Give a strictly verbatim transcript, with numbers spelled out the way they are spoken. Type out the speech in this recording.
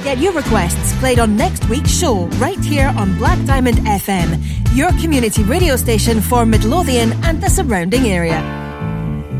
Get your requests played on next week's show right here on Black Diamond F M, your community radio station for Midlothian and the surrounding area.